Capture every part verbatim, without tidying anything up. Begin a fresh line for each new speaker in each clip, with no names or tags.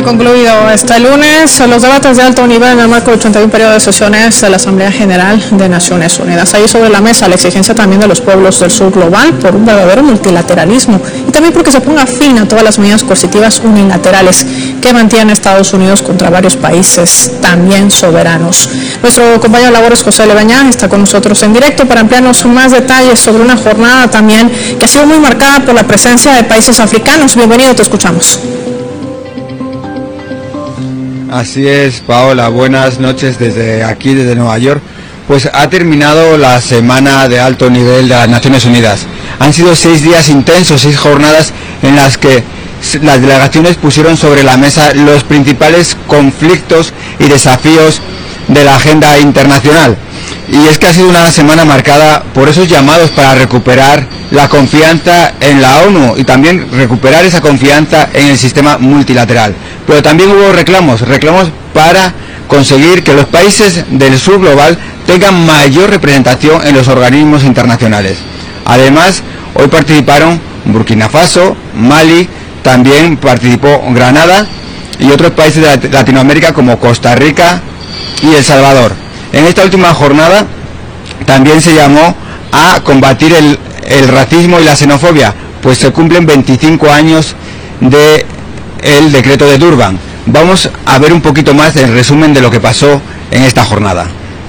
concluido este lunes los debates de alto nivel en el marco del ochenta y uno periodo de sesiones de la Asamblea General de Naciones Unidas. Ahí sobre la mesa la exigencia también de los pueblos del sur global por un verdadero multilateralismo y también porque se ponga fin a todas las medidas coercitivas unilaterales que mantiene Estados Unidos contra varios países también soberanos. Nuestro compañero de labores José Lebañán está con nosotros en directo para ampliarnos más detalles sobre una jornada también que ha sido muy marcada por la presencia de países africanos. Bienvenido, te escuchamos.
Así es, Paola, buenas noches desde aquí, desde Nueva York. Pues ha terminado la semana de alto nivel de las Naciones Unidas. Han sido seis días intensos, seis jornadas en las que las delegaciones pusieron sobre la mesa los principales conflictos y desafíos de la agenda internacional. Y es que ha sido una semana marcada por esos llamados para recuperar la confianza en la ONU y también recuperar esa confianza en el sistema multilateral. Pero también hubo reclamos, reclamos para conseguir que los países del sur global tengan mayor representación en los organismos internacionales. Además, hoy participaron Burkina Faso, Mali, también participó Granada y otros países de Latinoamérica como Costa Rica y El Salvador. En esta última jornada también se llamó a combatir el, el racismo y la xenofobia, pues se cumplen veinticinco años del decreto de Durban. Vamos a ver un poquito más el resumen de lo que pasó en esta jornada.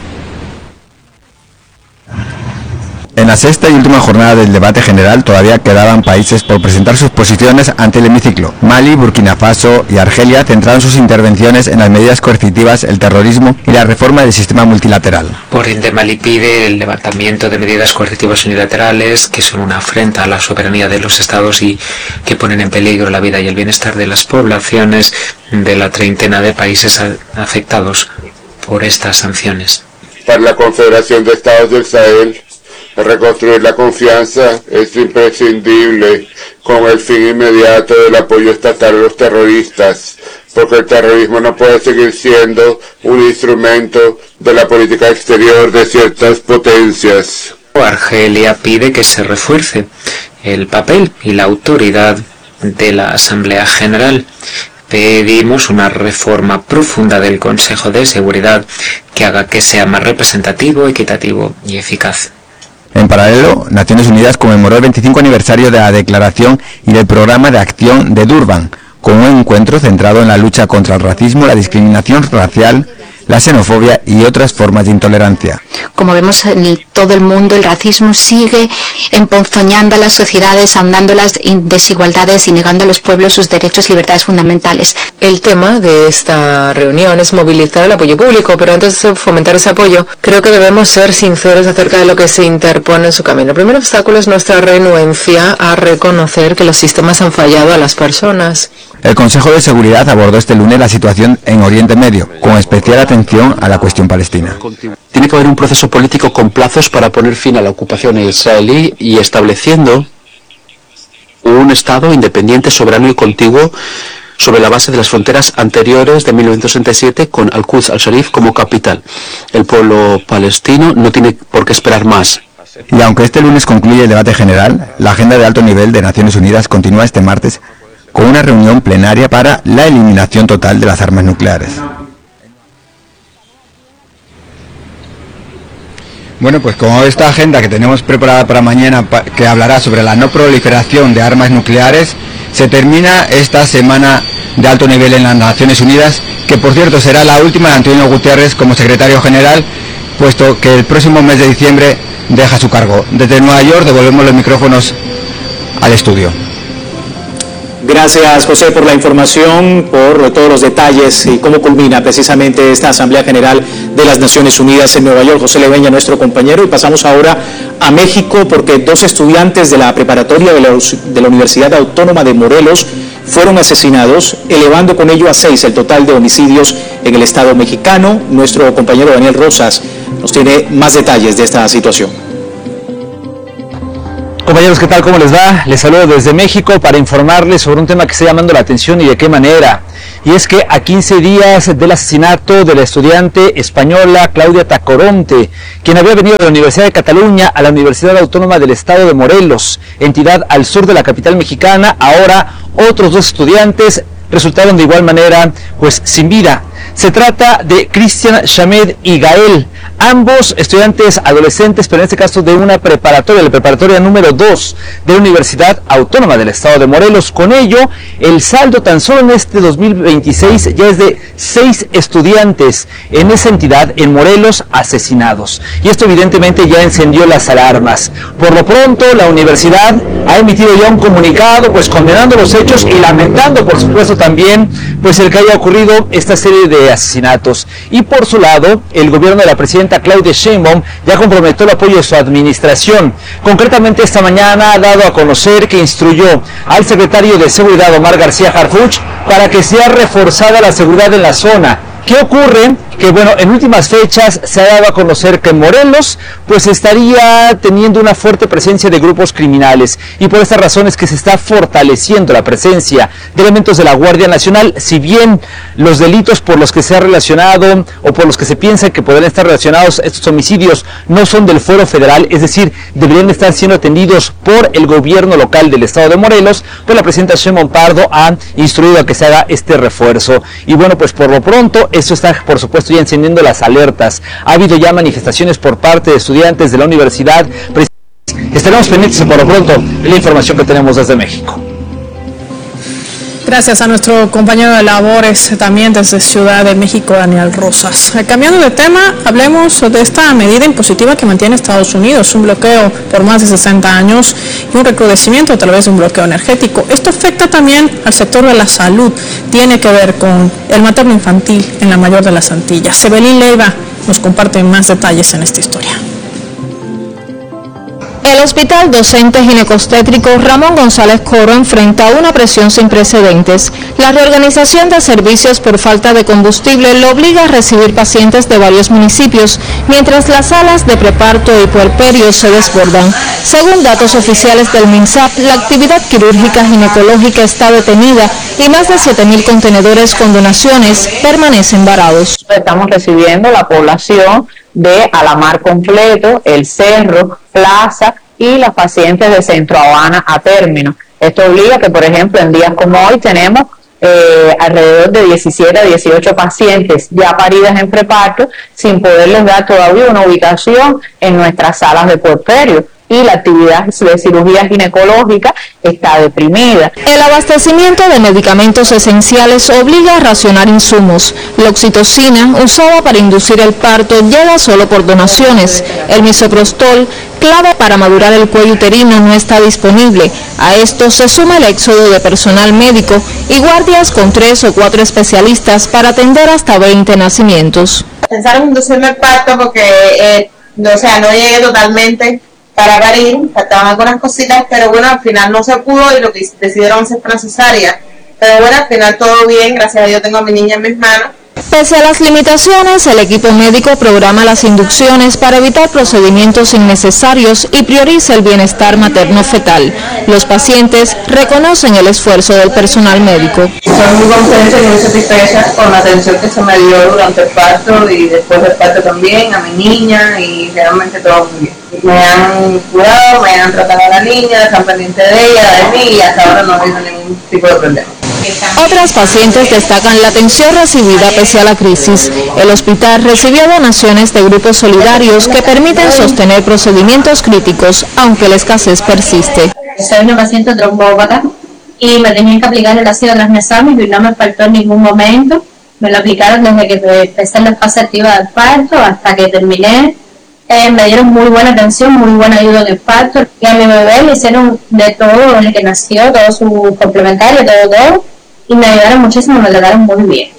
En la sexta y última jornada del debate general todavía quedaban países por presentar sus posiciones ante el hemiciclo. Mali, Burkina Faso y Argelia centraron sus intervenciones en las medidas coercitivas, el terrorismo y la reforma del sistema multilateral.
Por ende, Mali pide el levantamiento de medidas coercitivas unilaterales que son una afrenta a la soberanía de los estados y que ponen en peligro la vida y el bienestar de las poblaciones de la treintena de países afectados por estas sanciones.
Para la Confederación de Estados del Sahel, reconstruir la confianza es imprescindible con el fin inmediato del apoyo estatal a los terroristas, porque el terrorismo no puede seguir siendo un instrumento de la política exterior de ciertas potencias.
Argelia pide que se refuerce el papel y la autoridad de la Asamblea General. Pedimos una reforma profunda del Consejo de Seguridad que haga que sea más representativo, equitativo y eficaz.
En paralelo, Naciones Unidas conmemoró el veinticinco aniversario de la Declaración y del Programa de Acción de Durban, con un encuentro centrado en la lucha contra el racismo, la discriminación racial, la xenofobia y otras formas de intolerancia.
Como vemos en todo el mundo, el racismo sigue emponzoñando a las sociedades, ahondando las desigualdades y negando a los pueblos sus derechos y libertades fundamentales.
El tema de esta reunión es movilizar el apoyo público, pero antes de fomentar ese apoyo, creo que debemos ser sinceros acerca de lo que se interpone en su camino. El primer obstáculo es nuestra renuencia a reconocer que los sistemas han fallado a las personas.
El Consejo de Seguridad abordó este lunes la situación en Oriente Medio, con especial atención a la cuestión palestina.
Tiene que haber un proceso político con plazos para poner fin a la ocupación israelí y estableciendo un Estado independiente, soberano y contiguo sobre la base de las fronteras anteriores de mil novecientos sesenta y siete con Al-Quds al-Sharif como capital. El pueblo palestino no tiene por qué esperar más.
Y aunque este lunes concluye el debate general, la agenda de alto nivel de Naciones Unidas continúa este martes con una reunión plenaria para la eliminación total de las armas nucleares. Bueno, pues como esta agenda que tenemos preparada para mañana, que hablará sobre la no proliferación de armas nucleares, se termina esta semana de alto nivel en las Naciones Unidas, que por cierto será la última de Antonio Guterres como secretario general, puesto que el próximo mes de diciembre deja su cargo. Desde Nueva York devolvemos los micrófonos al estudio.
Gracias, José, por la información, por todos los detalles y cómo culmina precisamente esta Asamblea General de las Naciones Unidas en Nueva York. José Leveña, nuestro compañero, y pasamos ahora a México porque dos estudiantes de la preparatoria de la, de la Universidad Autónoma de Morelos fueron asesinados, elevando con ello a seis el total de homicidios en el estado mexicano. Nuestro compañero Daniel Rosas nos tiene más detalles de esta situación.
Compañeros, ¿qué tal? ¿Cómo les va? Les saludo desde México para informarles sobre un tema que está llamando la atención y de qué manera. Y es que a quince días del asesinato de la estudiante española Claudia Tacoronte, quien había venido de la Universidad de Cataluña a la Universidad Autónoma del Estado de Morelos, entidad al sur de la capital mexicana, ahora otros dos estudiantes resultaron de igual manera pues sin vida. Se trata de Cristian Shamed y Gael, ambos estudiantes adolescentes, pero en este caso de una preparatoria, la preparatoria número dos de la Universidad Autónoma del Estado de Morelos. Con ello, el saldo tan solo en este dos mil veintiséis ya es de seis estudiantes en esa entidad, en Morelos, asesinados. Y esto evidentemente ya encendió las alarmas. Por lo pronto, la universidad ha emitido ya un comunicado, pues condenando los hechos y lamentando, por supuesto, también pues el que haya ocurrido esta serie de asesinatos. Y por su lado, el gobierno de la presidenta Claudia Sheinbaum ya comprometió el apoyo de su administración. Concretamente, esta mañana ha dado a conocer que instruyó al secretario de Seguridad, Omar García Harfuch, para que sea reforzada la seguridad en la zona. ¿Qué ocurre? Que bueno, en últimas fechas se ha dado a conocer que Morelos pues estaría teniendo una fuerte presencia de grupos criminales, y por estas razones que se está fortaleciendo la presencia de elementos de la Guardia Nacional. Si bien los delitos por los que se ha relacionado o por los que se piensa que podrían estar relacionados estos homicidios no son del fuero federal, es decir, deberían estar siendo atendidos por el gobierno local del estado de Morelos, pues la presidenta Sheinbaum Pardo ha instruido a que se haga este refuerzo. Y bueno, pues por lo pronto esto está, por supuesto, ya encendiendo las alertas. Ha habido ya manifestaciones por parte de estudiantes de la universidad. Estaremos pendientes por lo pronto de la información que tenemos desde México.
Gracias a nuestro compañero de labores también desde Ciudad de México, Daniel Rosas. Cambiando de tema, hablemos de esta medida impositiva que mantiene Estados Unidos, un bloqueo por más de sesenta años y un recrudecimiento a través de un bloqueo energético. Esto afecta también al sector de la salud, tiene que ver con el materno infantil en la mayor de las Antillas. Evelyn Leiva nos comparte más detalles en esta historia.
El Hospital Docente Ginecostétrico Ramón González Coro enfrenta una presión sin precedentes. La reorganización de servicios por falta de combustible lo obliga a recibir pacientes de varios municipios, mientras las salas de preparto y puerperio se desbordan. Según datos oficiales del MINSAP, la actividad quirúrgica ginecológica está detenida y más de siete mil contenedores con donaciones permanecen varados.
Estamos recibiendo la población de Alamar completo, El Cerro, Plaza y las pacientes de Centro Habana a término. Esto obliga a que, por ejemplo, en días como hoy tenemos eh, alrededor de diecisiete a dieciocho pacientes ya paridas en preparto sin poderles dar todavía una ubicación en nuestras salas de puerperio. Y la actividad de cirugía ginecológica está deprimida.
El abastecimiento de medicamentos esenciales obliga a racionar insumos. La oxitocina, usada para inducir el parto, llega solo por donaciones. El misoprostol, clave para madurar el cuello uterino, no está disponible. A esto se suma el éxodo de personal médico y guardias con tres o cuatro especialistas para atender hasta veinte nacimientos.
Pensaron en inducirme el parto porque, eh, no, o sea, no llegué totalmente para parir, faltaban algunas cositas, pero bueno, al final no se pudo y lo que decidieron hacer fue cesárea. Pero bueno, al final todo bien, gracias a Dios tengo a mi niña en mis manos.
Pese a las limitaciones, el equipo médico programa las inducciones para evitar procedimientos innecesarios y prioriza el bienestar materno-fetal. Los pacientes reconocen el esfuerzo del personal médico.
Soy muy contenta y muy satisfecha con la atención que se me dio durante el parto y después del parto también, a mi niña, y realmente todo muy bien. Me han curado, me han tratado a la niña, están pendientes de ella, de mí, y hasta ahora no he tenido ningún tipo de problema.
Otras pacientes destacan la atención recibida pese a la crisis. El hospital recibió donaciones de grupos solidarios que permiten sostener procedimientos críticos, aunque la escasez persiste.
Soy una paciente trombópata y me tenían que aplicar el ácido transmesámico y no me faltó en ningún momento. Me lo aplicaron desde que empecé la fase activa del parto hasta que terminé. Eh, me dieron muy buena atención, muy buena ayuda en el parto. Y a mi bebé le hicieron de todo desde que nació, todo su complementario, todo, todo. Y me ayudaron muchísimo, me lo daron muy bien.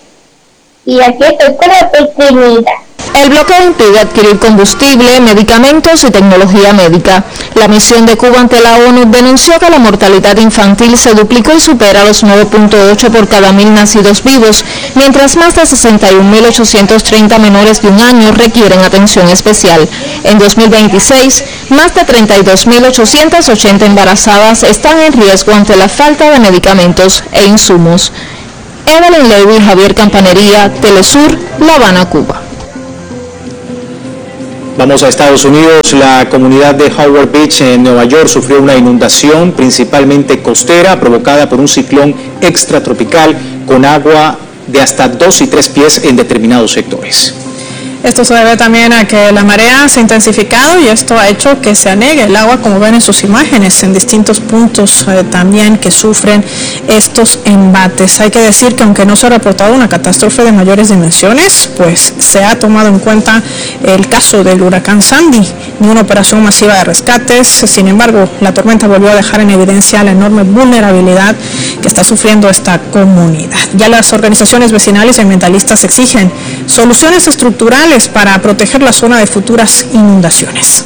Y aquí estoy con la pequeñita.
El bloqueo impide adquirir combustible, medicamentos y tecnología médica. La misión de Cuba ante la ONU denunció que la mortalidad infantil se duplicó y supera los nueve punto ocho por cada mil nacidos vivos, mientras más de sesenta y un mil ochocientos treinta menores de un año requieren atención especial. En dos mil veintiséis, más de treinta y dos mil ochocientas ochenta embarazadas están en riesgo ante la falta de medicamentos e insumos. Evelyn Levy, Javier Campanería, Telesur, La Habana, Cuba.
Vamos a Estados Unidos. La comunidad de Howard Beach en Nueva York sufrió una inundación principalmente costera provocada por un ciclón extratropical con agua de hasta dos y tres pies en determinados sectores.
Esto se debe también a que la marea se ha intensificado y esto ha hecho que se anegue el agua, como ven en sus imágenes, en distintos puntos eh, también que sufren estos embates. Hay que decir que aunque no se ha reportado una catástrofe de mayores dimensiones, pues se ha tomado en cuenta el caso del huracán Sandy, ni una operación masiva de rescates. Sin embargo, la tormenta volvió a dejar en evidencia la enorme vulnerabilidad que está sufriendo esta comunidad. Ya las organizaciones vecinales y ambientalistas exigen soluciones estructurales para proteger la zona de futuras inundaciones.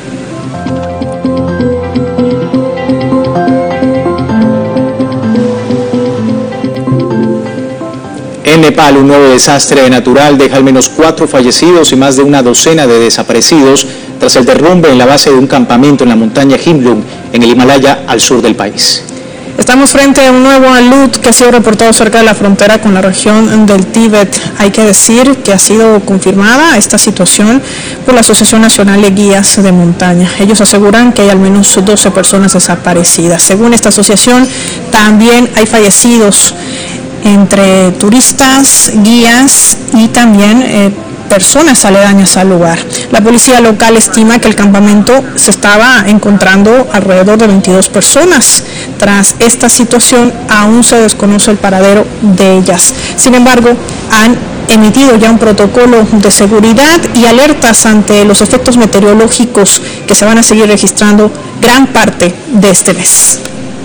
En Nepal, un nuevo desastre natural deja al menos cuatro fallecidos y más de una docena de desaparecidos tras el derrumbe en la base de un campamento en la montaña Himlung, en el Himalaya, al sur del país.
Estamos frente a un nuevo alud que ha sido reportado cerca de la frontera con la región del Tíbet. Hay que decir que ha sido confirmada esta situación por la Asociación Nacional de Guías de Montaña. Ellos aseguran que hay al menos doce personas desaparecidas. Según esta asociación, también hay fallecidos entre turistas, guías y también eh, personas aledañas al lugar. La policía local estima que el campamento se estaba encontrando alrededor de veintidós personas. Tras esta situación, aún se desconoce el paradero de ellas. Sin embargo, han emitido ya un protocolo de seguridad y alertas ante los efectos meteorológicos que se van a seguir registrando gran parte de este mes.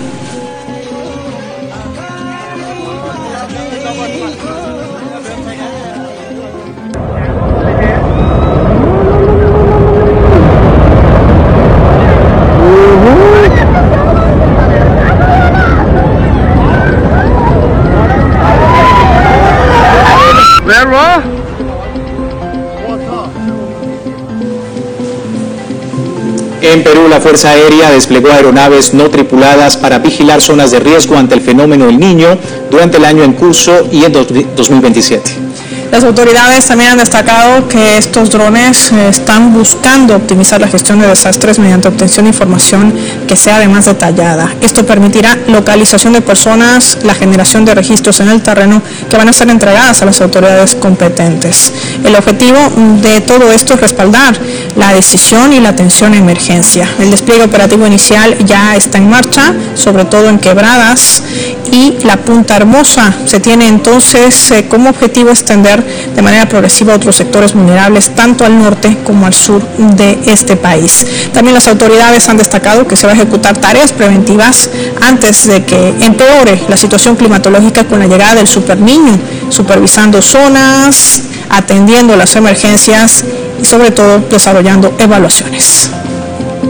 En Perú, la Fuerza Aérea desplegó aeronaves no tripuladas para vigilar zonas de riesgo ante el fenómeno del Niño durante el año en curso y en dos mil veintisiete.
Las autoridades también han destacado que estos drones eh, están buscando optimizar la gestión de desastres mediante obtención de información que sea además detallada. Esto permitirá localización de personas, la generación de registros en el terreno que van a ser entregadas a las autoridades competentes. El objetivo de todo esto es respaldar la decisión y la atención a emergencia. El despliegue operativo inicial ya está en marcha, sobre todo en Quebradas y la Punta Hermosa. Se tiene entonces eh, como objetivo extender de manera progresiva a otros sectores vulnerables, tanto al norte como al sur de este país. También las autoridades han destacado que se va a ejecutar tareas preventivas antes de que empeore la situación climatológica con la llegada del Super Niño, supervisando zonas, atendiendo las emergencias y sobre todo desarrollando evaluaciones.